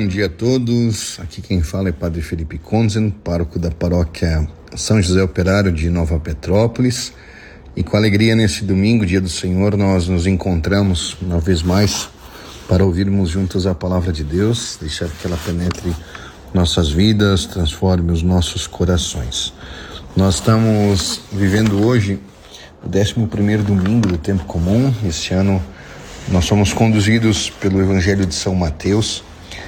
Bom dia a todos. Aqui quem fala é Padre Felipe Konzen, pároco da paróquia São José Operário de Nova Petrópolis. E com alegria nesse domingo, dia do Senhor, nós nos encontramos uma vez mais para ouvirmos juntos a palavra de Deus, deixar que ela penetre nossas vidas, transforme os nossos corações. Nós estamos vivendo hoje o 11º domingo do tempo comum. Este ano nós somos conduzidos pelo Evangelho de São Mateus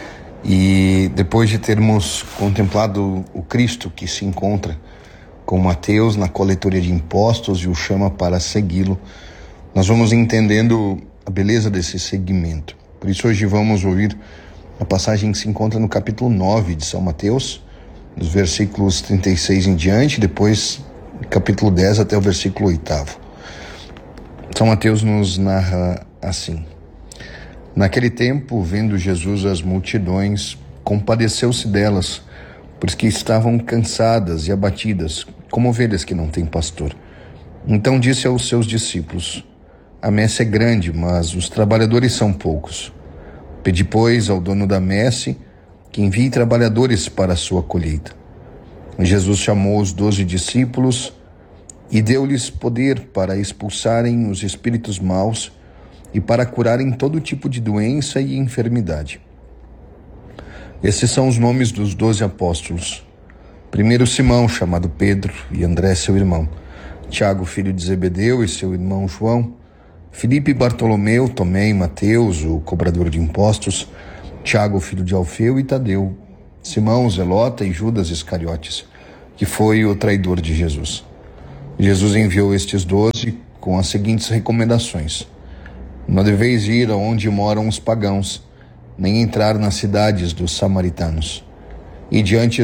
e depois de termos contemplado o Cristo que se encontra com Mateus na coletoria de impostos e o chama para segui-lo, nós vamos entendendo a beleza desse seguimento. Por isso hoje vamos ouvir a passagem que se encontra no capítulo 9 de São Mateus, dos versículos 36 em diante, depois capítulo 10 até o versículo 8. São Mateus nos narra assim: Naquele tempo, vendo Jesus as multidões, compadeceu-se delas, porque estavam cansadas e abatidas, como ovelhas que não têm pastor. Então disse aos seus discípulos: A messe é grande, mas os trabalhadores são poucos. Pedi, pois, ao dono da messe que envie trabalhadores para a sua colheita. Jesus chamou os 12 discípulos e deu-lhes poder para expulsarem os espíritos maus e para curarem todo tipo de doença e enfermidade. Esses são os nomes dos 12 apóstolos. Primeiro Simão, chamado Pedro, e André, seu irmão. Tiago, filho de Zebedeu, e seu irmão João. Filipe e Bartolomeu, Tomé e Mateus, o cobrador de impostos. Tiago, filho de Alfeu, e Tadeu. Simão, Zelota, e Judas Iscariotes, que foi o traidor de Jesus. Jesus enviou estes 12 com as seguintes recomendações: Não deveis ir aonde moram os pagãos, nem entrar nas cidades dos samaritanos. E diante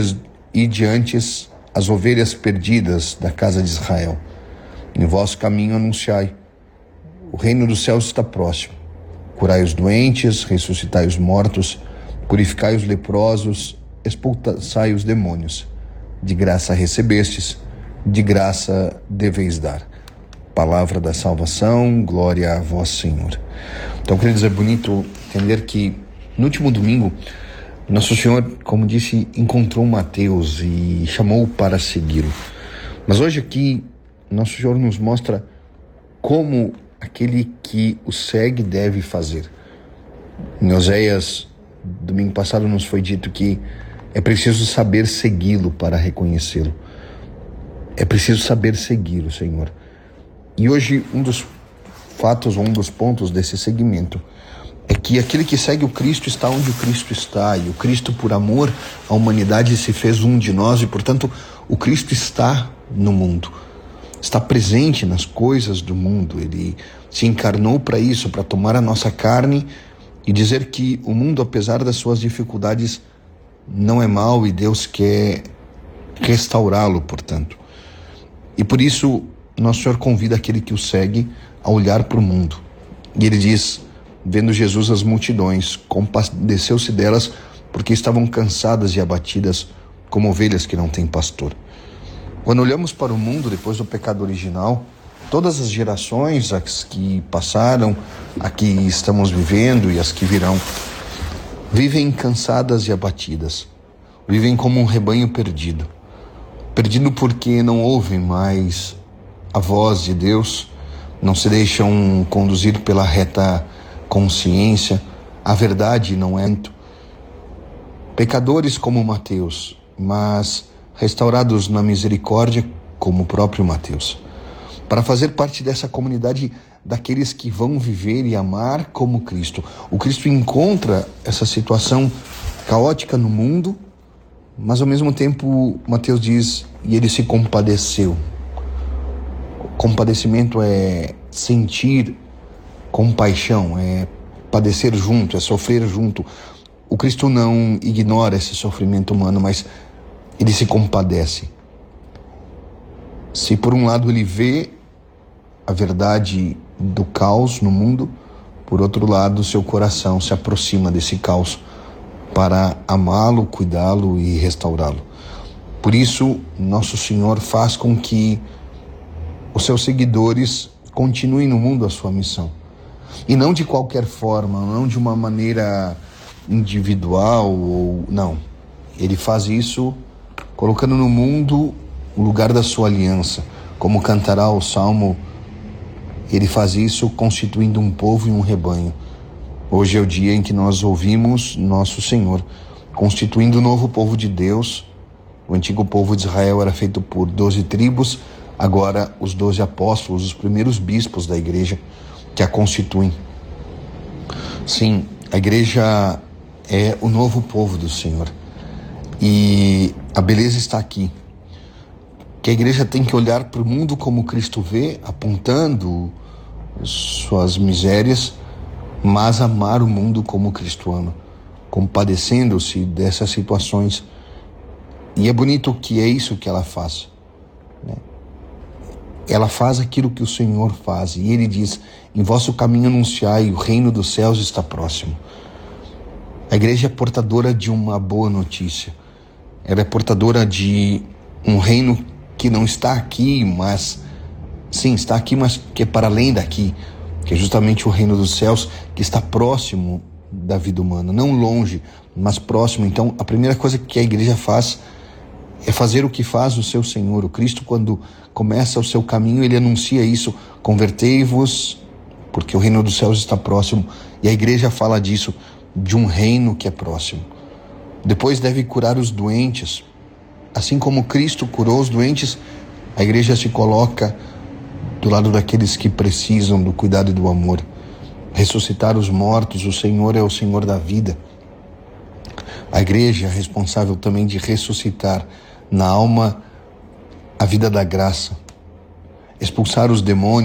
as ovelhas perdidas da casa de Israel. Em vosso caminho anunciai: O reino dos céus está próximo. Curai os doentes, ressuscitai os mortos, purificai os leprosos, expulsai os demônios. De graça recebestes, de graça deveis dar. Palavra da salvação, glória a vós, Senhor. Então, queridos, é bonito entender que no último domingo, Nosso Senhor, como disse, encontrou Mateus e chamou-o para segui-lo. Mas hoje aqui, Nosso Senhor nos mostra como aquele que o segue deve fazer. Em Oséias, domingo passado, nos foi dito que é preciso saber segui-lo para reconhecê-lo. É preciso saber seguir o Senhor. E hoje, um dos fatos, um dos pontos desse segmento é que aquele que segue o Cristo está onde o Cristo está, e o Cristo, por amor à humanidade, se fez um de nós, e portanto o Cristo está no mundo, está presente nas coisas do mundo. Ele se encarnou para isso, para tomar a nossa carne e dizer que o mundo, apesar das suas dificuldades, não é mau, e Deus quer restaurá-lo, portanto. E por isso Nosso Senhor convida aquele que o segue a olhar para o mundo. E ele diz: Vendo Jesus as multidões, compadeceu-se delas, porque estavam cansadas e abatidas, como ovelhas que não têm pastor. Quando olhamos para o mundo depois do pecado original, todas as gerações, as que passaram, a que estamos vivendo e as que virão, vivem cansadas e abatidas. Vivem como um rebanho perdido. Perdido porque não ouvem mais a voz de Deus, não se deixam conduzir pela reta consciência, a verdade não é. Pecadores como Mateus, mas restaurados na misericórdia como o próprio Mateus. Para fazer parte dessa comunidade daqueles que vão viver e amar como Cristo. O Cristo encontra essa situação caótica no mundo, mas ao mesmo tempo, Mateus diz, e ele se compadeceu. Compadecimento é sentir compaixão, é padecer junto, é sofrer junto. O Cristo não ignora esse sofrimento humano, mas ele se compadece. Se por um lado ele vê a verdade do caos no mundo, por outro lado seu coração se aproxima desse caos para amá-lo, cuidá-lo e restaurá-lo. Por isso, Nosso Senhor faz com que os seus seguidores continuem no mundo a sua missão. E não de qualquer forma, não de uma maneira individual ou não. Ele faz isso colocando no mundo o lugar da sua aliança. Como cantará o Salmo, ele faz isso constituindo um povo e um rebanho. Hoje é o dia em que nós ouvimos nosso Senhor constituindo o novo povo de Deus. O antigo povo de Israel era feito por 12 tribos, agora os 12 apóstolos, os primeiros bispos da igreja que a constituem. Sim, a igreja é o novo povo do Senhor. E a beleza está aqui. Que a igreja tem que olhar para o mundo como Cristo vê, apontando suas misérias, mas amar o mundo como Cristo ama, compadecendo-se dessas situações. E é bonito que é isso que ela faz, né? Ela faz aquilo que o Senhor faz, e Ele diz: em vosso caminho anunciai, o reino dos céus está próximo. A igreja é portadora de uma boa notícia. Ela é portadora de um reino que não está aqui, mas sim, está aqui, mas que é para além daqui, que é justamente o reino dos céus, que está próximo da vida humana, não longe, mas próximo. Então, a primeira coisa que a igreja faz é fazer o que faz o seu Senhor. O Cristo, quando começa o seu caminho, ele anuncia isso: convertei-vos, porque o reino dos céus está próximo. E a igreja fala disso, de um reino que é próximo. Depois deve curar os doentes. Assim como Cristo curou os doentes, a igreja se coloca do lado daqueles que precisam do cuidado e do amor. Ressuscitar os mortos, o Senhor é o Senhor da vida. A igreja é responsável também de ressuscitar na alma a vida da graça, expulsar os demônios,